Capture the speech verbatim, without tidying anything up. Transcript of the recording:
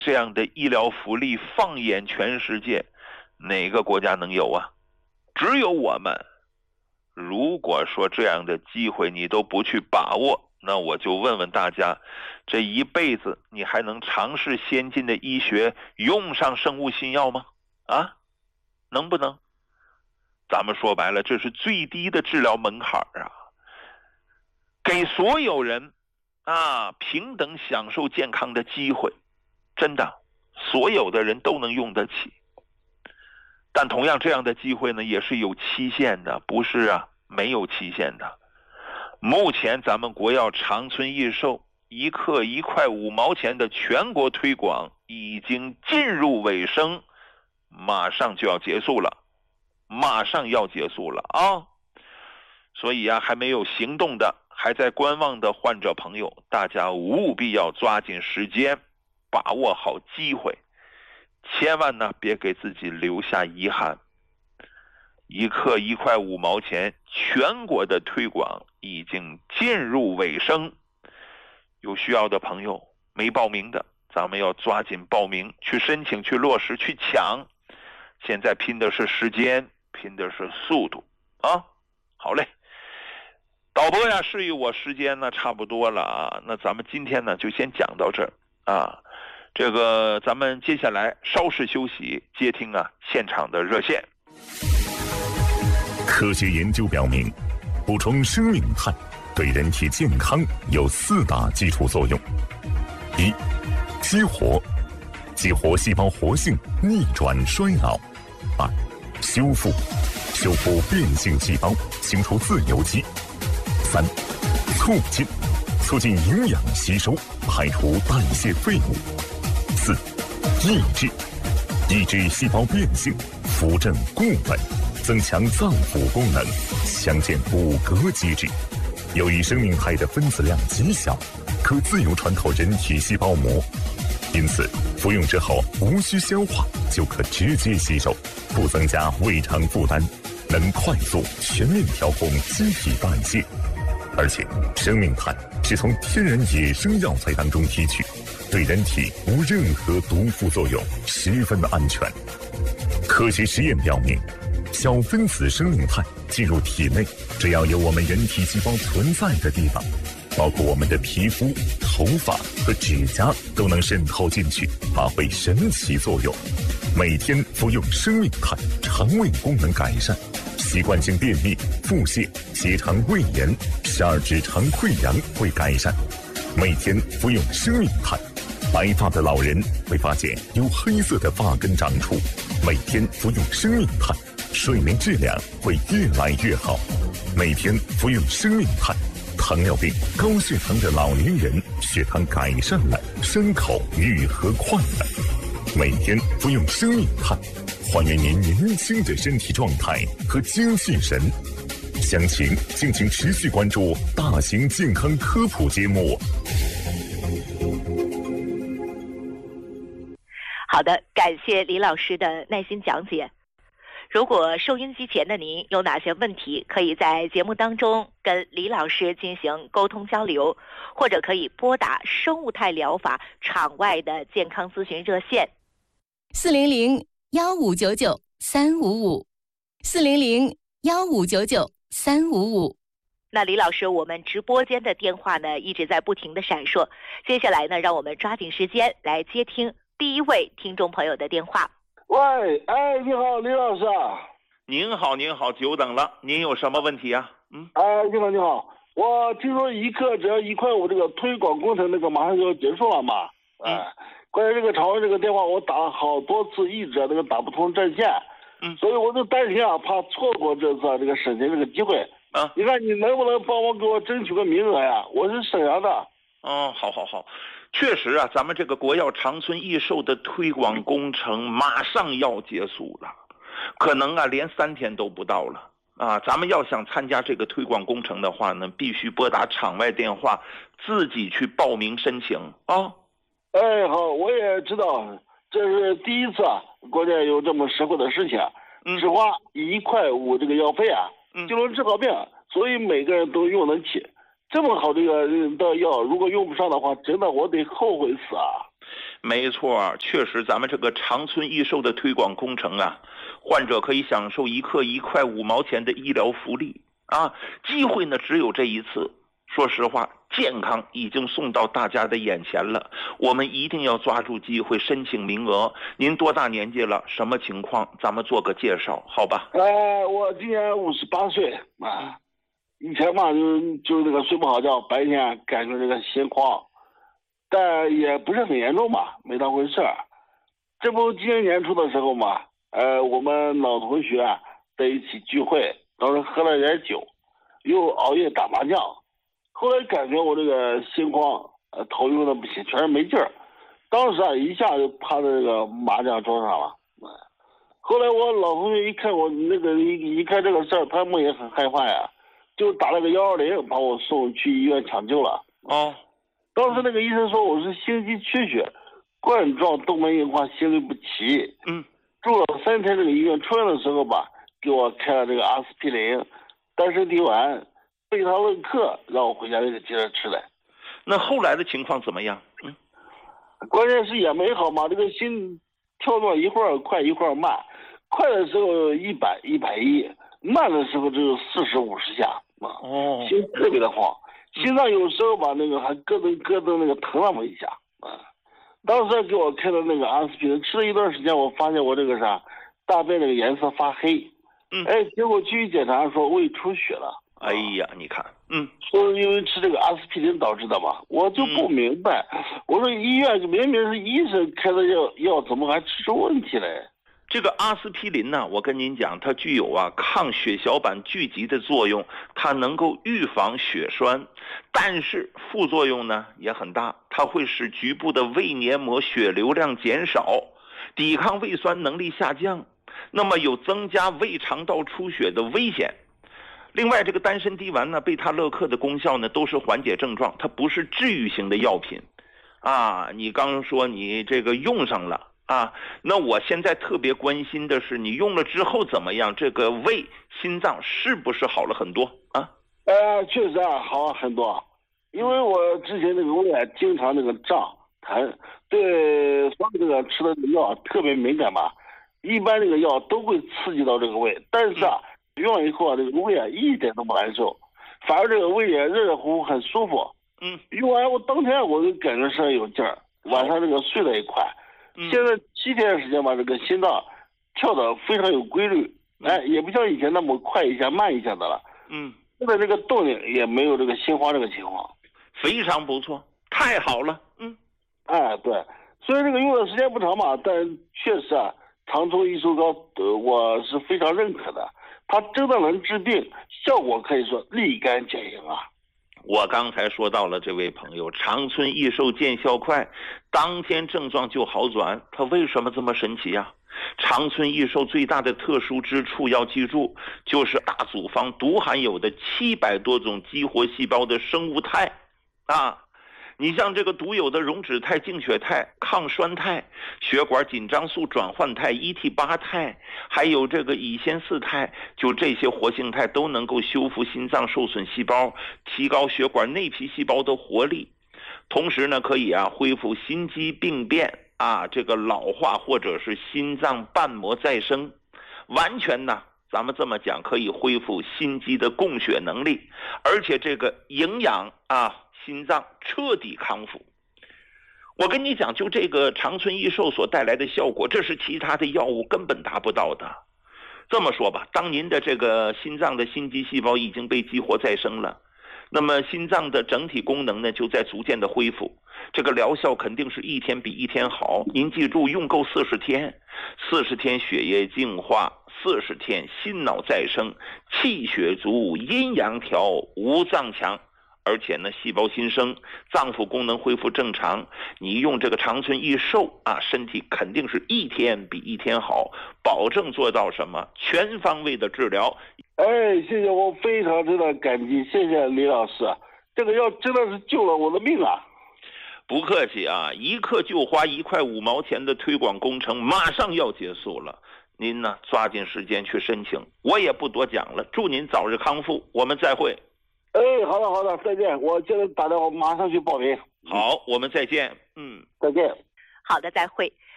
这样的医疗福利放眼全世界，哪个国家能有啊？只有我们。如果说这样的机会你都不去把握，那我就问问大家，这一辈子你还能尝试先进的医学，用上生物新药吗？啊，能不能？咱们说白了，这是最低的治疗门槛啊，给所有人啊平等享受健康的机会，真的，所有的人都能用得起。但同样这样的机会呢，也是有期限的，不是啊，没有期限的。目前咱们国药长春益寿一克一块五毛钱的全国推广已经进入尾声，马上就要结束了，马上要结束了啊！所以啊，还没有行动的，还在观望的患者朋友，大家务必要抓紧时间，把握好机会。千万呢，别给自己留下遗憾。一克一块五毛钱，全国的推广已经进入尾声。有需要的朋友没报名的，咱们要抓紧报名，去申请，去落实，去抢。现在拼的是时间，拼的是速度啊！好嘞，导播呀，示意我时间呢差不多了啊，那咱们今天呢就先讲到这儿啊。这个咱们接下来稍事休息，接听啊现场的热线。 科学研究表明，补充生命碳对人体健康有四大基础作用：一、激活，激活细胞活性，逆转衰老；二、修复，修复变性细胞，清除自由基；三、促进，促进营养吸收，排除代谢废物；四、抑制，抑制细胞变性，扶正固本，增强脏腑功能，强健骨骼机制。由于生命肽的分子量极小，可自由穿透人体细胞膜，因此服用之后无需消化就可直接吸收，不增加胃肠负担，能快速全面调控机体代谢。而且生命肽是从天然野生药材当中提取，对人体无任何毒副作用，十分的安全。科学实验表明，小分子生命肽进入体内，只要有我们人体细胞存在的地方，包括我们的皮肤、头发和指甲，都能渗透进去，发挥神奇作用。每天服用生命肽，肠胃功能改善，习惯性便秘、腹泻、结肠胃炎、十二指肠溃疡会改善。每天服用生命肽，白发的老人会发现有黑色的发根长出。每天服用生命肽，睡眠质量会越来越好。每天服用生命肽，糖尿病、高血糖的老年人血糖改善了，伤口愈合快了。每天服用生命肽，还原您年轻的身体状态和精气神。详情敬请持续关注大型健康科普节目。 好的，感谢李老师的耐心讲解。如果收音机前的您有哪些问题，可以在节目当中跟李老师进行沟通交流，或者可以拨打生物肽疗法场外的健康咨询热线四零零幺五九九三五五四零零幺五九九三五五。那李老师，我们直播间的电话呢一直在不停的闪烁，接下来呢，让我们抓紧时间来接听第一位听众朋友的电话。 喂，哎，你好，李老师。 您好，您好，久等了，您有什么问题啊？嗯， 哎，你好，你好，我听说一克只要一块五，这个推广工程那个马上就要结束了嘛？哎、嗯，关于这个场外这个电话，我打了好多次，一直那个打不通占线。嗯，所以我就担心啊，怕错过这次这个申请这个机会。啊，你看你能不能帮我给我争取个名额呀？我是沈阳的。 哦，好好好。确实啊，咱们这个国药长春益寿的推广工程马上要结束了，可能啊连三天都不到了啊。咱们要想参加这个推广工程的话呢，必须拨打场外电话，自己去报名申请啊。 哎，好，我也知道这是第一次啊，国家有这么实惠的事情，嗯，只花一块五这个药费啊，嗯，就能治好病，所以每个人都用得起。这么好这个的药，如果用不上的话，真的我得后悔死啊！ 没错，确实咱们这个长春益寿的推广工程啊，患者可以享受一克一块五毛钱的医疗福利啊，机会呢只有这一次。说实话，健康已经送到大家的眼前了，我们一定要抓住机会申请名额。您多大年纪了？什么情况？咱们做个介绍，好吧？ 呃，我今年五十八岁啊，以前嘛就就那个睡不好觉，白天感觉这个心慌，但也不是很严重嘛，没当回事儿。这不今年年初的时候嘛，呃，我们老同学在一起聚会，当时喝了点酒，又熬夜打麻将。后来感觉我这个心慌，呃，头晕的不行，全是没劲儿。当时啊，一下就趴在这个麻将桌上了。后来我老同学一看我那个一一看这个事儿，他们也很害怕呀，就打了个幺二零，把我送去医院抢救了。 哦， 当时那个医生说我是心肌缺血，冠状动脉硬化，心律不齐。 嗯， 住了三天这个医院，出院的时候吧，给我开了这个阿司匹林、丹参地丸、贝塔乐克，让我回家这个接着吃来。 那后来的情况怎么样？嗯， 关键是也没好嘛，这个心跳动一会儿快一会儿慢，快的时候一百一百一，慢的时候只有四十五十下啊。 哦， 心特别的慌，心脏有时候吧那个还咯噔咯噔那个疼那么一下啊。当时给我开的那个阿司匹林，吃了一段时间，我发现我这个啥大便那个颜色发黑。 嗯， 哎，结果去检查说胃出血了。 哎呀，你看，嗯， 说因为吃这个阿司匹林导致的嘛，我就不明白。嗯、我说医院明明是医生开的药，药怎么还吃出问题来？ 这个阿司匹林呢，我跟您讲，它具有啊抗血小板聚集的作用，它能够预防血栓，但是副作用呢也很大，它会使局部的胃黏膜血流量减少，抵抗胃酸能力下降，那么有增加胃肠道出血的危险。另外，这个丹参地丸呢、贝塔乐克的功效呢，都是缓解症状，它不是治愈型的药品，啊，你刚说你这个用上了啊，那我现在特别关心的是，你用了之后怎么样？这个胃、心脏是不是好了很多啊？ 呃，确实啊，好很多，因为我之前那个胃啊，经常那个胀疼，对所有这个吃的药特别敏感嘛，一般这个药都会刺激到这个胃，但是啊。嗯用了以后啊，这个胃啊一点都不难受，反而这个胃也热热乎乎，很舒服。 嗯， 用完我当天我就感觉身上有劲儿，晚上这个睡得也快。嗯、现在七天时间吧，这个心脏跳得非常有规律，哎，也不像以前那么快一下慢一下的了。 嗯， 现在这个动静也没有这个心慌这个情况， 非常不错，太好了。嗯， 哎，对，虽然这个用的时间不长嘛，但确实啊，长春益寿膏呃我是非常认可的。它真的能治病，效果可以说立竿见影啊！ 我刚才说到了这位朋友，长春益寿见效快，当天症状就好转，它为什么这么神奇呀、啊？长春益寿最大的特殊之处要记住，就是大组方独含有的七百多种激活细胞的生物肽啊！你像这个独有的溶脂肽、净血肽、抗栓肽、血管紧张素转换肽、一 T 八肽，还有这个乙酰四肽，就这些活性肽都能够修复心脏受损细胞，提高血管内皮细胞的活力，同时呢，可以啊恢复心肌病变啊，这个老化或者是心脏瓣膜再生，完全呢。咱们这么讲，可以恢复心肌的供血能力，而且这个营养啊，心脏彻底康复。我跟你讲，就这个长春益寿所带来的效果，这是其他的药物根本达不到的。这么说吧，当您的这个心脏的心肌细胞已经被激活再生了，那么心脏的整体功能呢，就在逐渐的恢复。这个疗效肯定是一天比一天好。您记住，用够四十天，四十天血液净化，四十天心脑再生，气血足，阴阳调，五脏强。而且呢，细胞新生，脏腑功能恢复正常。你用这个长春益寿啊，身体肯定是一天比一天好，保证做到什么全方位的治疗。 哎，谢谢，我非常真的感激，谢谢李老师，这个药真的是救了我的命啊！ 不客气啊，一克就花一块五毛钱的推广工程马上要结束了，您呢抓紧时间去申请，我也不多讲了，祝您早日康复，我们再会。 哎，好的好的，再见，我现在打电话马上去报名。 好，我们再见。嗯， 再见。 好的，再会。